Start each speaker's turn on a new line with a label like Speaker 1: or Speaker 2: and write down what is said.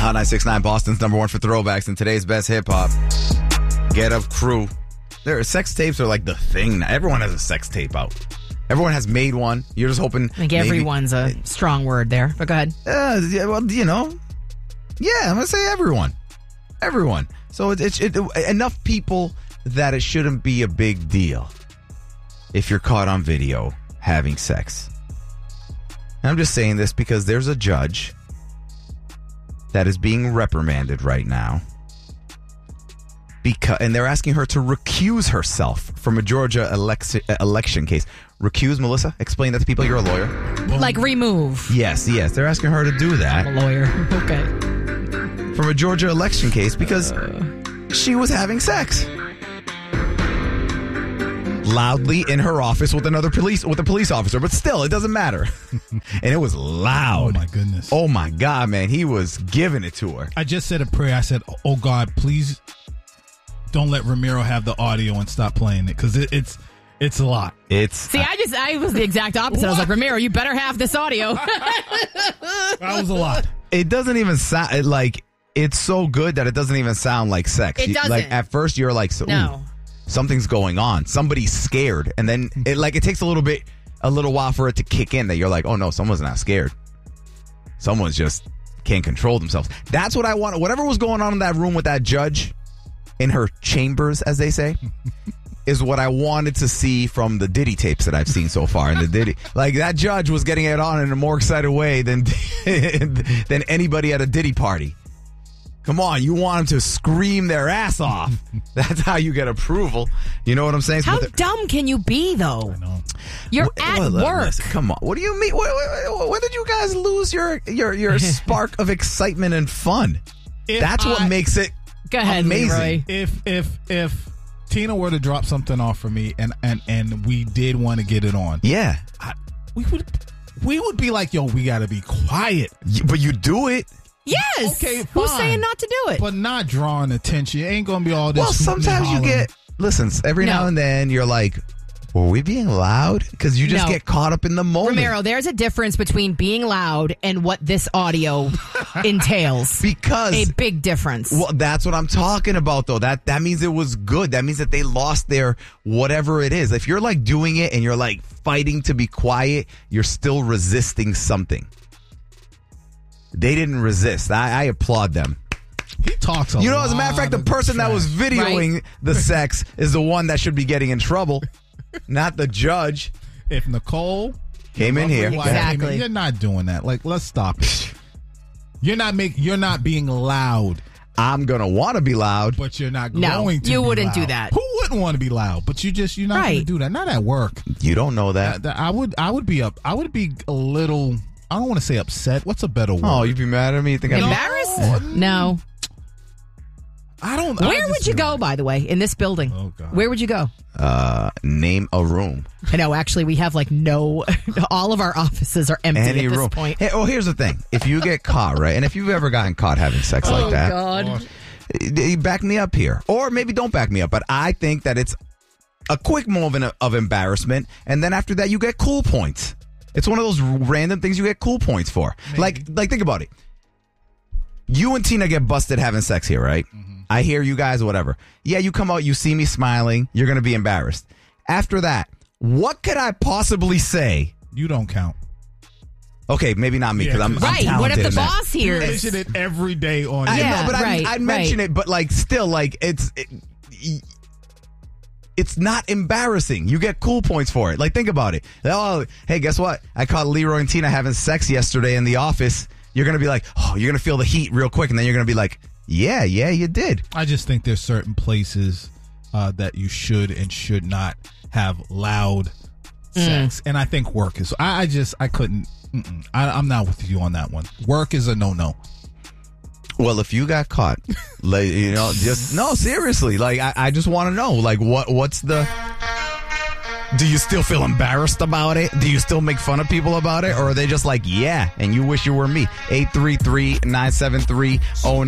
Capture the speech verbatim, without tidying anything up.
Speaker 1: Hot nine six nine, Boston's number one for throwbacks, and today's best hip-hop. Get Up Crew. There, sex tapes are like the thing now. Everyone has a sex tape out. Everyone has made one. You're just hoping...
Speaker 2: I think
Speaker 1: maybe,
Speaker 2: everyone's a strong word there, but go ahead.
Speaker 1: Uh, yeah, well, you know. Yeah, I'm going to say everyone. Everyone. So it's it, it, enough people that it shouldn't be a big deal if you're caught on video having sex. And I'm just saying this because there's a judge that is being reprimanded right now. Because, and they're asking her to recuse herself from a Georgia elec- election case. Recuse, Melissa? Explain that to people. You're a lawyer.
Speaker 2: Like remove.
Speaker 1: Yes, yes. They're asking her to do that.
Speaker 2: I'm a lawyer. Okay.
Speaker 1: From a Georgia election case because uh, she was having sex. Loudly in her office with another police with a police officer, but still, it doesn't matter. And it was loud.
Speaker 3: Oh my goodness.
Speaker 1: Oh my God, man. He was giving it to her.
Speaker 3: I just said a prayer. I said, oh God, please don't let Ramiro have the audio and stop playing it, because it, it's it's a lot.
Speaker 1: It's
Speaker 2: See, I just I was the exact opposite. What? I was like, Ramiro, you better have this audio.
Speaker 3: That was a lot.
Speaker 1: It doesn't even sound it like it's so good that it doesn't even sound like sex.
Speaker 2: It doesn't.
Speaker 1: Like at first you're like, so,
Speaker 2: no.
Speaker 1: Ooh, something's going on. Somebody's scared. And then it like it takes a little bit, a little while for it to kick in that you're like, oh no, someone's not scared. Someone's just can't control themselves. That's what I want. Whatever was going on in that room with that judge in her chambers, as they say, is what I wanted to see from the Diddy tapes that I've seen so far. And the Diddy, like that judge was getting it on in a more excited way than than anybody at a Diddy party. Come on, you want them to scream their ass off. That's how you get approval. You know what I'm saying?
Speaker 2: How
Speaker 1: the,
Speaker 2: dumb can you be, though?
Speaker 3: I know.
Speaker 2: You're
Speaker 1: what,
Speaker 2: at
Speaker 1: what,
Speaker 2: work.
Speaker 1: Listen, come on. What do you mean? When, when, when did you guys lose your your, your spark of excitement and fun?
Speaker 3: If
Speaker 1: That's
Speaker 3: I,
Speaker 1: what makes it
Speaker 2: Go ahead,
Speaker 1: amazing.
Speaker 2: Leroy.
Speaker 3: If if if Tina were to drop something off for me, and and and we did want to get it on,
Speaker 1: Yeah.
Speaker 3: I, we would we would be like, yo, we got to be quiet.
Speaker 1: But you do it.
Speaker 2: Yes.
Speaker 3: Okay,
Speaker 2: Who's
Speaker 3: fine.
Speaker 2: saying not to do it?
Speaker 3: But not drawing attention. It ain't going to be all this.
Speaker 1: Well, sometimes you get, listen, every
Speaker 2: No.
Speaker 1: now and then you're like, were we being loud? Because you just
Speaker 2: No.
Speaker 1: get caught up in the moment.
Speaker 2: Romero, there's a difference between being loud and what this audio entails.
Speaker 1: Because
Speaker 2: A big difference.
Speaker 1: Well, that's what I'm talking about, though. That that means it was good. That means that they lost their whatever it is. If you're like doing it and you're like fighting to be quiet, you're still resisting something. They didn't resist. I, I applaud them.
Speaker 3: He talks a
Speaker 1: You know,
Speaker 3: lot
Speaker 1: as a matter of fact, the person that was
Speaker 3: trash.
Speaker 1: videoing
Speaker 2: Right.
Speaker 1: the sex is the one that should be getting in trouble, not the judge.
Speaker 3: If Nicole
Speaker 1: Came in here.
Speaker 3: Wife came in,
Speaker 2: Exactly.
Speaker 3: you're not doing that. Like, let's stop it. You're not make. You're not being loud,
Speaker 1: I'm going to want to be loud.
Speaker 3: but you're not
Speaker 2: No,
Speaker 3: going to.
Speaker 2: you
Speaker 3: be
Speaker 2: wouldn't do
Speaker 3: loud.
Speaker 2: that.
Speaker 3: Who wouldn't want to be loud? But you just you're not going to
Speaker 2: Right.
Speaker 3: do that. Not at work.
Speaker 1: You don't know that.
Speaker 3: That- that- I would. I would be up. I would be a little. I don't want to say upset. What's a better word?
Speaker 1: Oh, you'd be mad at me? You think I'm
Speaker 2: Embarrassed? No.
Speaker 3: I don't. I
Speaker 2: Where
Speaker 3: just
Speaker 2: would you
Speaker 3: feel
Speaker 2: go,
Speaker 3: like-
Speaker 2: by the way, in this building?
Speaker 3: Oh, God.
Speaker 2: Where would you go?
Speaker 1: Uh, name a room.
Speaker 2: I know, actually, we have like no, all of our offices are empty
Speaker 1: Any
Speaker 2: at this
Speaker 1: room.
Speaker 2: point.
Speaker 1: Hey, oh, here's the thing. If you get caught, right, and if you've ever gotten caught having sex like
Speaker 2: oh,
Speaker 1: that,
Speaker 2: God.
Speaker 1: you back me up here. Or maybe don't back me up, but I think that it's a quick moment of, of embarrassment, and then after that, you get cool points. It's one of those random things you get cool points for.
Speaker 3: Maybe.
Speaker 1: Like, like think about it. You and Tina get busted having sex here, right? Mm-hmm. I hear you guys, whatever. Yeah, you come out, you see me smiling, you're going to be embarrassed. After that, what could I possibly say?
Speaker 3: You don't count.
Speaker 1: Okay, maybe not me because
Speaker 3: Yeah,
Speaker 1: I'm,
Speaker 3: 'cause-
Speaker 1: I'm
Speaker 2: Right. What if
Speaker 1: talented
Speaker 2: the
Speaker 1: in that.
Speaker 2: boss
Speaker 3: You
Speaker 2: hears?
Speaker 3: mention it every day on.
Speaker 1: I
Speaker 2: Yeah,
Speaker 1: know, but
Speaker 2: right,
Speaker 1: I, I'd mention
Speaker 2: right.
Speaker 1: it, but like still, like it's it, it's not embarrassing. You get cool points for it. Like think about it. Oh, hey, guess what? I caught Leroy and Tina having sex yesterday in the office. You're gonna be like, oh, you're gonna feel the heat real quick, and then you're gonna be like, yeah, yeah, you did.
Speaker 3: I just think there's certain places uh, that you should and should not have loud sex, and I think work is. I, I just I couldn't. Mm-mm. I, I'm not with you on that one. Work is a no no.
Speaker 1: Well, if you got caught, like you know, just no, seriously. Like I, I just want to know, like what what's the. Do you still feel embarrassed about it? Do you still make fun of people about it? Or are they just like, yeah, and you wish you were me? eight three three, nine seven three, oh